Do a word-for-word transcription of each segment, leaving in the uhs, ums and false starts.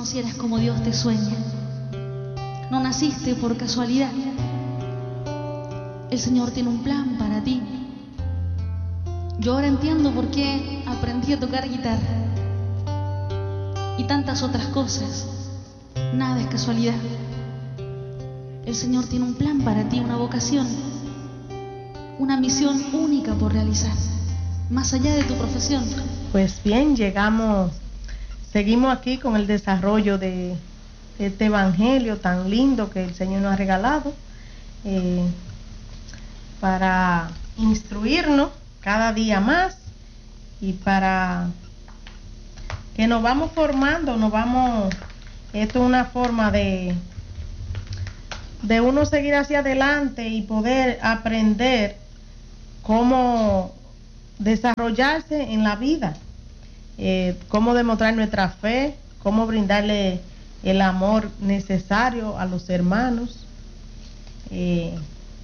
conocieras como Dios te sueña. No naciste por casualidad. El Señor tiene un plan para ti. Yo ahora entiendo por qué aprendí a tocar guitarra y tantas otras cosas. Nada es casualidad. El Señor tiene un plan para ti, una vocación, una misión única por realizar, más allá de tu profesión. Pues bien, llegamos, seguimos aquí con el desarrollo de este evangelio tan lindo que el Señor nos ha regalado, eh, para instruirnos cada día más y para que nos vamos formando, nos vamos, esto es una forma de de uno seguir hacia adelante y poder aprender cómo desarrollarse en la vida, eh, cómo demostrar nuestra fe, cómo brindarle el amor necesario a los hermanos. Eh,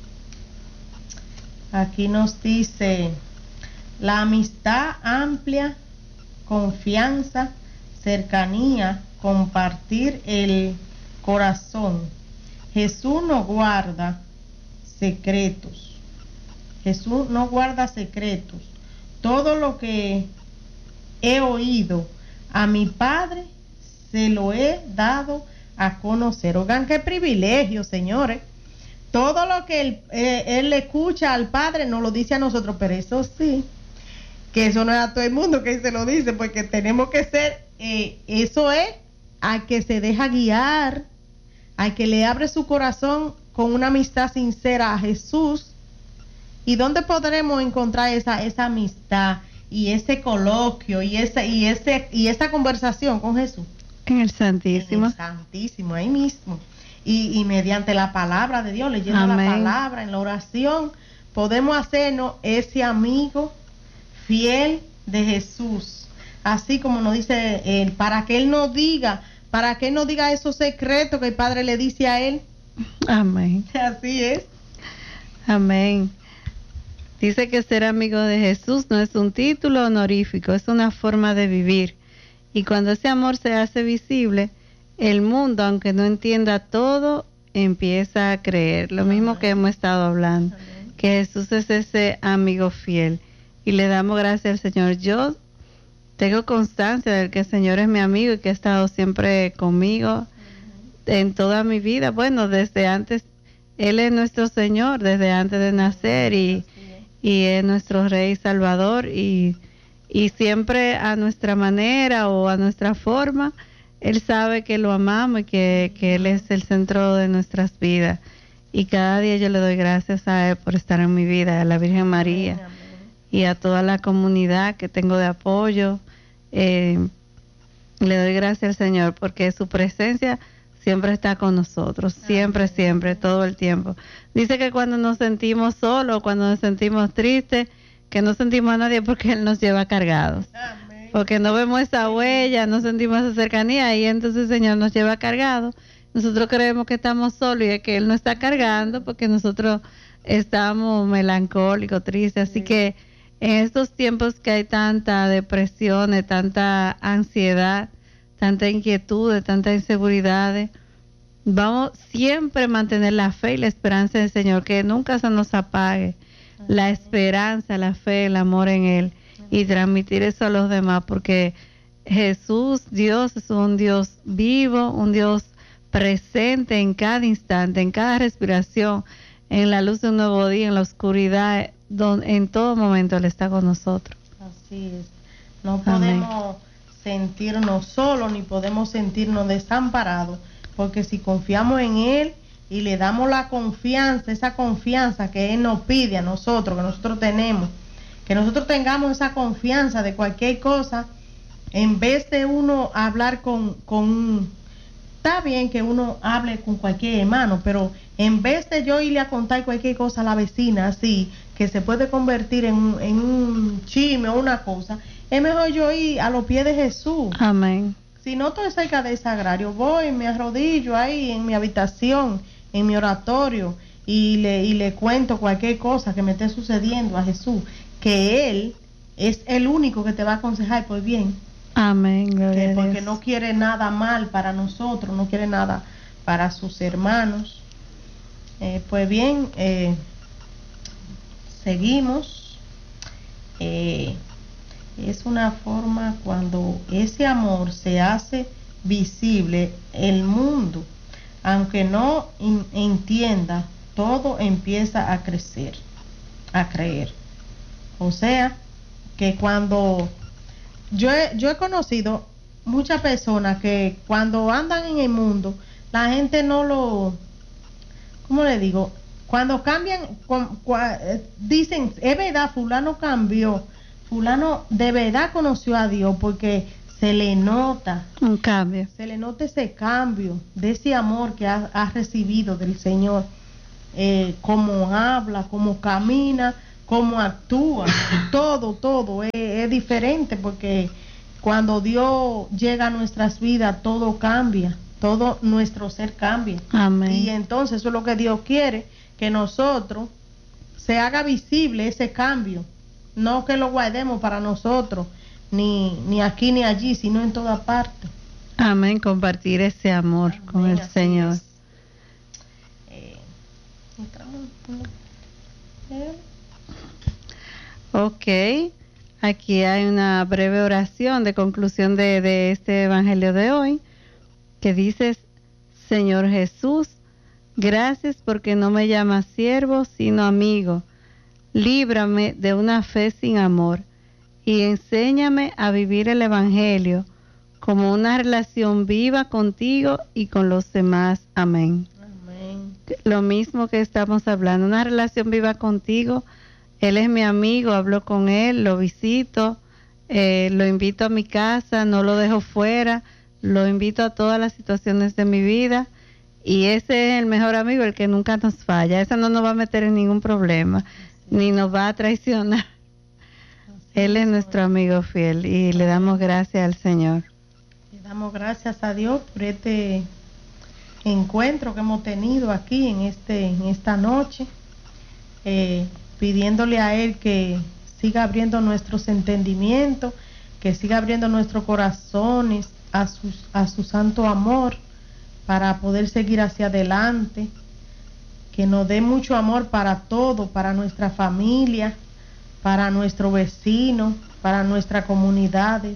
aquí nos dice: la amistad amplia, confianza, cercanía, compartir el corazón. Jesús no guarda secretos. Jesús no guarda secretos. Todo lo que he oído a mi Padre se lo he dado a conocer. Oigan, qué privilegio, señores. Todo lo que él, eh, él le escucha al Padre nos lo dice a nosotros, pero eso sí, que eso no es a todo el mundo que se lo dice, porque tenemos que ser, eh, eso es a que se deja guiar, a que le abre su corazón con una amistad sincera a Jesús. ¿Y dónde podremos encontrar esa, esa amistad y ese coloquio y esa, y ese, y esa conversación con Jesús? En el Santísimo. En el Santísimo, ahí mismo. Y, y mediante la palabra de Dios, leyendo Amén. La palabra, en la oración, podemos hacernos ese amigo fiel de Jesús. Así como nos dice él, para que él nos diga, para que él nos diga esos secretos que el Padre le dice a él. Amén. Así es. Amén. Dice que ser amigo de Jesús no es un título honorífico, es una forma de vivir. Y cuando ese amor se hace visible, el mundo, aunque no entienda todo, empieza a creer. Lo Amén. mismo que hemos estado hablando, Amén. que Jesús es ese amigo fiel. Y le damos gracias al Señor. Yo tengo constancia de que el Señor es mi amigo y que ha estado siempre conmigo en toda mi vida. Bueno, desde antes, Él es nuestro Señor, desde antes de nacer, y, y es nuestro Rey Salvador, y, y siempre a nuestra manera o a nuestra forma, Él sabe que lo amamos y que, que Él es el centro de nuestras vidas. Y cada día yo le doy gracias a Él por estar en mi vida, a la Virgen María. Amén, amén. Y a toda la comunidad que tengo de apoyo. Eh, le doy gracias al Señor porque su presencia siempre está con nosotros, siempre, amén, siempre, todo el tiempo. Dice que cuando nos sentimos solos, cuando nos sentimos tristes, que no sentimos a nadie porque Él nos lleva cargados. Amén. Porque no vemos esa huella, no sentimos esa cercanía, y entonces el Señor nos lleva cargados. Nosotros creemos que estamos solos y es que Él nos está cargando porque nosotros estamos melancólicos, tristes. Así que en estos tiempos que hay tanta depresión, tanta ansiedad, tanta inquietud, tanta inseguridad, vamos siempre a mantener la fe y la esperanza del Señor, que nunca se nos apague la esperanza, la fe, el amor en Él, y transmitir eso a los demás, porque Jesús, Dios, es un Dios vivo, un Dios presente en cada instante, en cada respiración, en la luz de un nuevo día, en la oscuridad, donde en todo momento Él está con nosotros. Así es. No podemos Amén. sentirnos solos, ni podemos sentirnos desamparados, porque si confiamos en Él y le damos la confianza, esa confianza que Él nos pide a nosotros, que nosotros tenemos, que nosotros tengamos esa confianza de cualquier cosa, en vez de uno hablar con, con está bien que uno hable con cualquier hermano, pero en vez de yo irle a contar cualquier cosa a la vecina, así, que se puede convertir en, en un chisme o una cosa, es mejor yo ir a los pies de Jesús. Amén. Si no estoy cerca de ese sagrario, voy, me arrodillo ahí en mi habitación, en mi oratorio, y le, y le cuento cualquier cosa que me esté sucediendo a Jesús, que Él es el único que te va a aconsejar por bien. Amén, gloria Que a porque Dios. no quiere nada mal para nosotros, no quiere nada para sus hermanos. Eh, pues bien, eh, seguimos. Eh, es una forma cuando ese amor se hace visible, el mundo, aunque no in- entienda, todo empieza a crecer, a creer. O sea, que cuando yo he, yo he conocido muchas personas que cuando andan en el mundo, la gente no lo, ¿cómo le digo? Cuando cambian, cu- cua- eh, dicen, es verdad, fulano cambió, fulano de verdad conoció a Dios, porque se le nota, Un cambio. se le nota ese cambio de ese amor que ha, ha recibido del Señor, eh, cómo habla, cómo camina, cómo actúa, todo, todo es, es diferente, porque cuando Dios llega a nuestras vidas, todo cambia, todo nuestro ser cambia. Amén. Y entonces eso es lo que Dios quiere, que nosotros se haga visible ese cambio, no que lo guardemos para nosotros, ni, ni aquí ni allí, sino en toda parte. Amén, compartir ese amor Amén, con el así Señor. es. Eh, entramos en- eh, Ok, aquí hay una breve oración de conclusión de, de este Evangelio de hoy, que dice: Señor Jesús, gracias porque no me llamas siervo, sino amigo. Líbrame de una fe sin amor y enséñame a vivir el Evangelio como una relación viva contigo y con los demás. Amén. Amén. Lo mismo que estamos hablando, una relación viva contigo. Él es mi amigo, hablo con él, lo visito, eh, lo invito a mi casa, no lo dejo fuera, lo invito a todas las situaciones de mi vida, y ese es el mejor amigo, el que nunca nos falla. Ese no nos va a meter en ningún problema, ni nos va a traicionar. Él es nuestro amigo fiel y le damos gracias al Señor. Le damos gracias a Dios por este encuentro que hemos tenido aquí en este en esta noche, eh, pidiéndole a Él que siga abriendo nuestros entendimientos, que siga abriendo nuestros corazones a su, a su santo amor, para poder seguir hacia adelante, que nos dé mucho amor para todo, para nuestra familia, para nuestro vecino, para nuestras comunidades,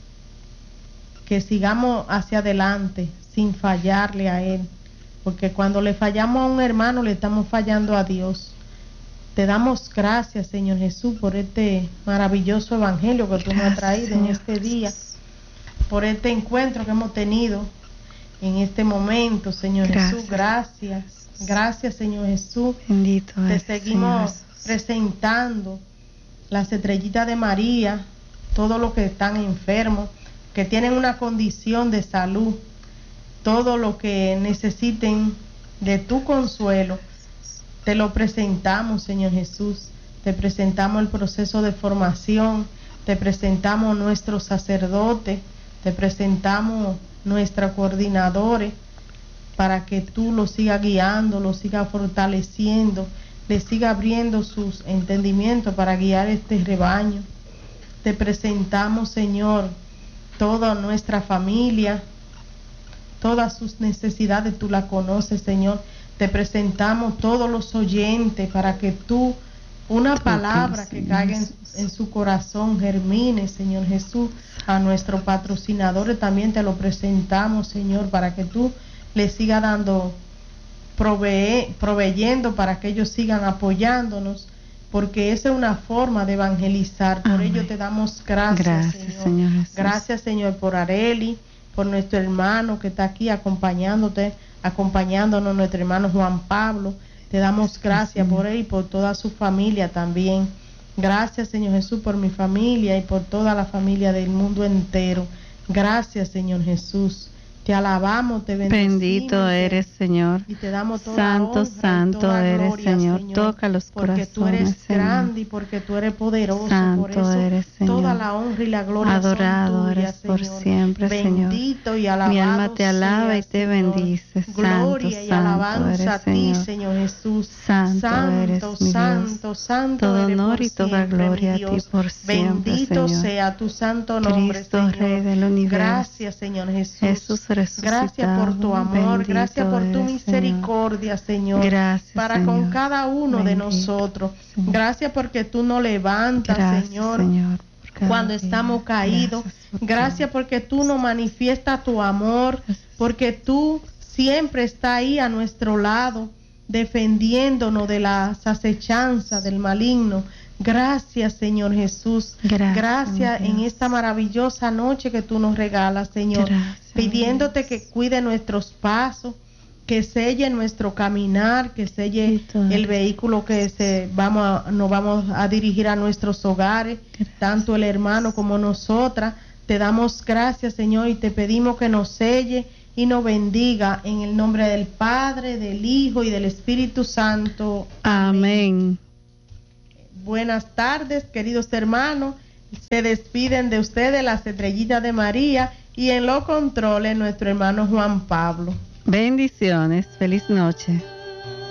que sigamos hacia adelante sin fallarle a Él, porque cuando le fallamos a un hermano le estamos fallando a Dios. Te damos gracias, Señor Jesús, por este maravilloso evangelio que tú nos has traído en este día, por este encuentro que hemos tenido en este momento, Señor Jesús. Gracias, gracias, Señor Jesús. Bendito Te es, seguimos Señor Jesús. presentando las estrellitas de María, todos los que están enfermos, que tienen una condición de salud, todo lo que necesiten de tu consuelo, te lo presentamos, Señor Jesús. Te presentamos el proceso de formación, te presentamos nuestros sacerdotes, te presentamos nuestros coordinadores, para que tú los sigas guiando, los sigas fortaleciendo, les siga abriendo sus entendimientos para guiar este rebaño. Te presentamos, Señor, toda nuestra familia, todas sus necesidades tú las conoces, Señor. Te presentamos todos los oyentes para que tú, una palabra que caiga en, en su corazón, germine, Señor Jesús. A nuestros patrocinadores también te lo presentamos, Señor, para que tú les sigas dando, provee, proveyendo, para que ellos sigan apoyándonos, porque esa es una forma de evangelizar. Por Amén. ello te damos gracias, Gracias, Señor. Señor Jesús. Gracias, Señor, por Areli, por nuestro hermano que está aquí acompañándote, acompañándonos, nuestro hermano Juan Pablo. Te damos gracias por él y por toda su familia también. Gracias, Señor Jesús, por mi familia y por toda la familia del mundo entero. Gracias, Señor Jesús. Te alabamos, te bendecimos. Bendito eres, Señor. Y te damos toda Santo, honra y santo toda eres, gloria, Señor. Señor. Toca los Porque corazones, tú eres Señor. grande y porque tú eres poderoso. Santo por eso eres, Señor. toda la honra y la gloria Adorado son tuyas, eres por Señor. siempre, Señor. Bendito y alabado Mi alma te alaba y seas, te Señor. bendice. Gloria Santo, y santo alabanza eres, a ti, Señor. Señor Jesús. Santo santo, eres, mi Dios. santo, santo Todo eres honor por y toda siempre, gloria mi a ti Dios. por siempre, Bendito Señor. sea tu santo nombre, Cristo, Señor. Rey del universo. Gracias, Señor Jesús. Jesús resucitado. Gracias por tu amor, Bendito gracias por tu eres, misericordia, Señor. Gracias, para Señor. con cada uno de Bendito, nosotros. Señor. Gracias porque tú nos levantas, Gracias, Señor. Señor, por cada Cuando día. estamos caídos. Gracias, por Gracias todo. porque tú nos manifiestas tu amor, Gracias. porque tú siempre estás ahí a nuestro lado, defendiéndonos de las acechanzas del maligno. Gracias, Señor Jesús. Gracias, Gracias mi en Dios. esta maravillosa noche que tú nos regalas, Señor. Gracias, pidiéndote mi Dios. que cuide nuestros pasos, que selle nuestro caminar, que selle Y tú el eres. vehículo que se vamos a, nos vamos a dirigir a nuestros hogares, Gracias. tanto el hermano como nosotras. Te damos gracias, Señor, y te pedimos que nos selle y nos bendiga en el nombre del Padre, del Hijo y del Espíritu Santo. Amén. Buenas tardes, queridos hermanos. Se despiden de ustedes las estrellitas de María y en los controles nuestro hermano Juan Pablo. Bendiciones. Feliz noche.